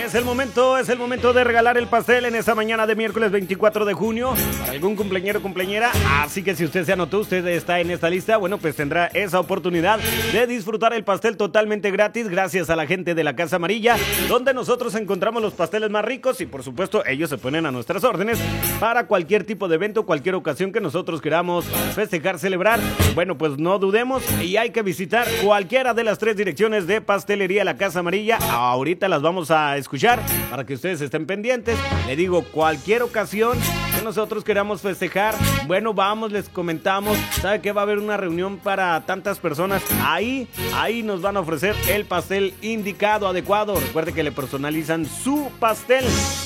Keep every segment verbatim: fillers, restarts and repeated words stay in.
Es el momento, es el momento de regalar el pastel en esta mañana de miércoles veinticuatro de junio para algún cumpleañero o cumpleañera. Así que si usted se anotó, usted está en esta lista, bueno, pues tendrá esa oportunidad de disfrutar el pastel totalmente gratis gracias a la gente de la Casa Amarilla, donde nosotros encontramos los pasteles más ricos y por supuesto ellos se ponen a nuestras órdenes para cualquier tipo de evento, cualquier ocasión que nosotros queramos festejar, celebrar. Bueno, pues no dudemos y hay que visitar cualquiera de las tres direcciones de Pastelería La Casa Amarilla. Ahorita las vamos a escuchar para que ustedes estén pendientes. Le digo, cualquier ocasión que nosotros queramos festejar, bueno, vamos, les comentamos, ¿sabe que va a haber una reunión para tantas personas? Ahí, ahí nos van a ofrecer el pastel indicado, adecuado. Recuerde que le personalizan su pastel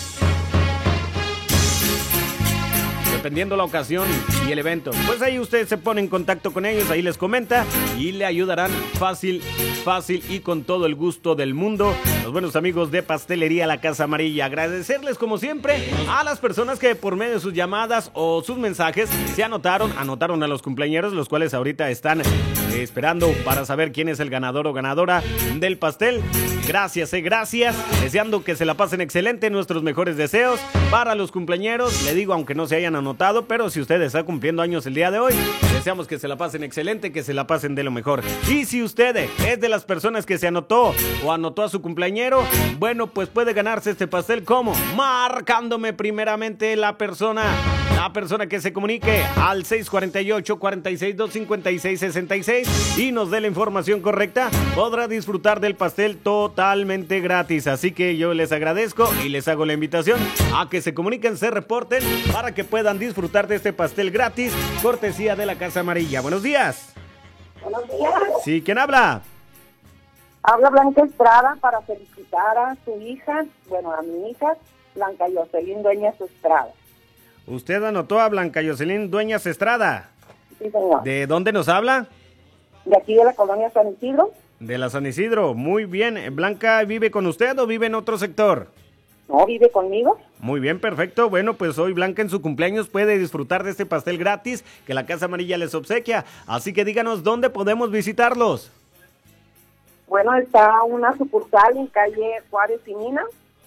dependiendo la ocasión y el evento. Pues ahí usted se pone en contacto con ellos, ahí les comenta y le ayudarán fácil, fácil y con todo el gusto del mundo. Los buenos amigos de Pastelería La Casa Amarilla. Agradecerles como siempre a las personas que por medio de sus llamadas o sus mensajes se anotaron, anotaron a los cumpleañeros, los cuales ahorita están eh, esperando para saber quién es el ganador o ganadora del pastel. Gracias, eh, gracias. Deseando que se la pasen excelente. Nuestros mejores deseos para los cumpleañeros. Le digo, aunque no se hayan anotado, pero si usted está cumpliendo años el día de hoy, deseamos que se la pasen excelente, que se la pasen de lo mejor. Y si usted es de las personas que se anotó o anotó a su cumpleañero, bueno, pues puede ganarse este pastel como marcándome primeramente la persona, la persona que se comunique al seis cuatro ocho, cuatro seis dos, cinco seis seis seis y nos dé la información correcta, podrá disfrutar del pastel totalmente gratis. Así que yo les agradezco y les hago la invitación a que se comuniquen, se reporten para que puedan disfrutar de este pastel gratis, cortesía de la Casa Amarilla. Buenos días. Buenos días. Sí, ¿quién habla? Habla Blanca Estrada para felicitar a su hija, bueno, a mi hija, Blanca Jocelyn Dueñas Estrada. Usted anotó a Blanca Jocelyn Dueñas Estrada. Sí, señor. ¿De dónde nos habla? De aquí de la colonia San Isidro. De la San Isidro, muy bien. ¿Blanca vive con usted o vive en otro sector? No, vive conmigo. Muy bien, perfecto. Bueno, pues hoy Blanca en su cumpleaños puede disfrutar de este pastel gratis que la Casa Amarilla les obsequia. Así que díganos dónde podemos visitarlos. Bueno, está una sucursal en calle Juárez y Mina.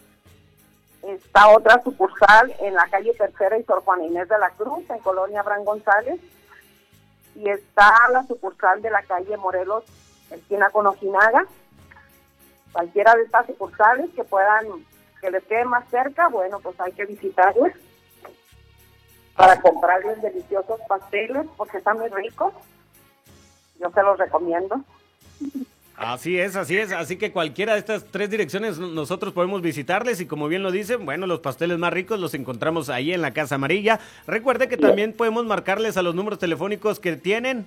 Está otra sucursal en la calle Tercera y Sor Juana Inés de la Cruz, en colonia Abraham González. Y está la sucursal de la calle Morelos, esquina con Ojinaga. Cualquiera de estas sucursales que puedan, que les quede más cerca, bueno, pues hay que visitarles para comprarles deliciosos pasteles, porque están muy ricos. Yo se los recomiendo. Así es, así es, así que cualquiera de estas tres direcciones nosotros podemos visitarles y como bien lo dicen, bueno, los pasteles más ricos los encontramos ahí en la Casa Amarilla. Recuerde que también podemos marcarles a los números telefónicos que tienen.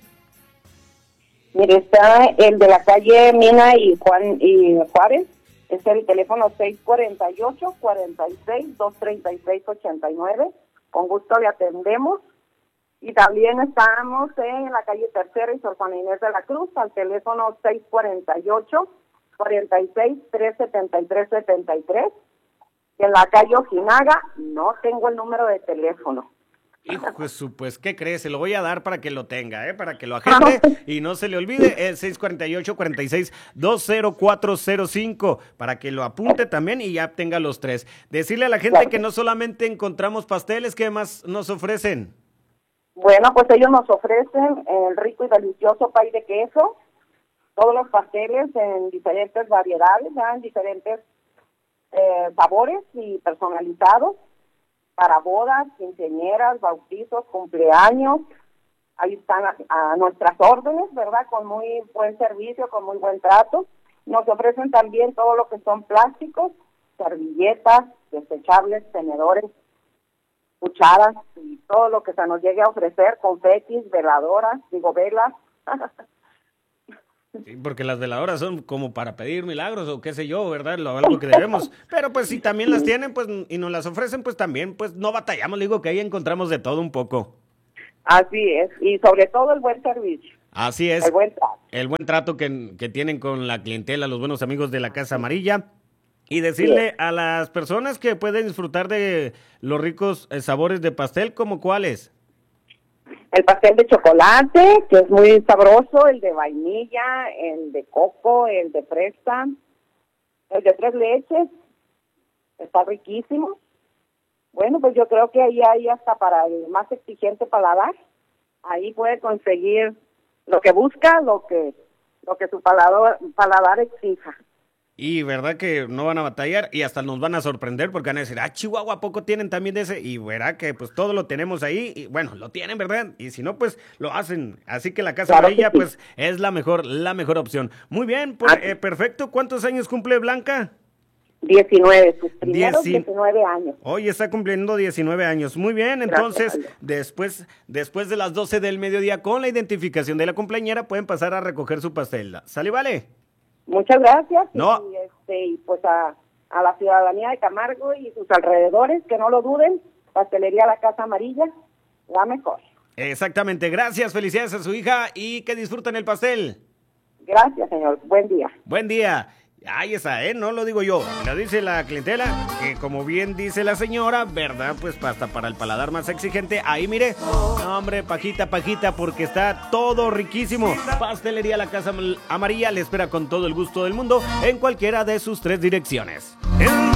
Mire, está el de la calle Mina y Juan y Juárez, es el teléfono seis cuatro ocho, cuatro seis, dos tres seis, ocho nueve, con gusto le atendemos. Y también estamos en la calle Tercera y Sor Juana Inés de la Cruz, al teléfono seis cuatro ocho, cuatro seis, tres siete tres siete tres. En la calle Ojinaga no tengo el número de teléfono. Hijo de su, pues, ¿qué crees? Se lo voy a dar para que lo tenga, ¿eh? Para que lo agende y no se le olvide, el seis cuatro ocho, cuatro seis, dos cero cuatro cero cinco, para que lo apunte también y ya tenga los tres. Decirle a la gente que no solamente encontramos pasteles, ¿qué más nos ofrecen? Bueno, pues ellos nos ofrecen el rico y delicioso pay de queso, todos los pasteles en diferentes variedades, ¿ya? En diferentes eh, sabores y personalizados, para bodas, quinceañeras, bautizos, cumpleaños. Ahí están a, a nuestras órdenes, ¿verdad? Con muy buen servicio, con muy buen trato. Nos ofrecen también todo lo que son plásticos, servilletas, desechables, tenedores, cucharas y todo lo que se nos llegue a ofrecer, confetis, veladoras, digo velas. Sí, porque las veladoras son como para pedir milagros o qué sé yo, ¿verdad? Lo, algo que debemos. Pero pues si también las tienen pues y nos las ofrecen, pues también pues no batallamos. Le digo que ahí encontramos de todo un poco. Así es, y sobre todo el buen servicio. Así es. El buen trato. El buen trato que, que tienen con la clientela, los buenos amigos de la Casa Amarilla. Y decirle sí. a las personas que pueden disfrutar de los ricos sabores de pastel, ¿como cuáles? El pastel de chocolate, que es muy sabroso, el de vainilla, el de coco, el de fresa, el de tres leches, está riquísimo. Bueno, pues yo creo que ahí hay hasta para el más exigente paladar. Ahí puede conseguir lo que busca, lo que lo que su paladar, paladar exija. Y verdad que no van a batallar y hasta nos van a sorprender porque van a decir, ah, Chihuahua, ¿a poco tienen también de ese? Y verá que pues todo lo tenemos ahí y bueno, lo tienen, ¿verdad? Y si no, pues lo hacen. Así que la Casa Claro Amarilla que sí. pues es la mejor, la mejor opción. Muy bien, pues, eh, perfecto. ¿Cuántos años cumple Blanca? diecinueve, sus primeros Dieci- diecinueve años. Hoy está cumpliendo diecinueve años. Muy bien, entonces, Gracias, después, después de las doce del mediodía, con la identificación de la cumpleañera, pueden pasar a recoger su pastel. ¿Sale, vale? Muchas gracias. No. Y, este, y pues a, a la ciudadanía de Camargo y sus alrededores, que no lo duden, Pastelería La Casa Amarilla, la mejor. Exactamente, gracias, felicidades a su hija y que disfruten el pastel. Gracias, señor. Buen día. Buen día. Ahí está, ¿eh? No lo digo yo, lo dice la clientela, que como bien dice la señora, ¿verdad? Pues hasta para el paladar más exigente, ahí mire, no, hombre, pajita, pajita, porque está todo riquísimo. Pastelería La Casa Amarilla le espera con todo el gusto del mundo en cualquiera de sus tres direcciones.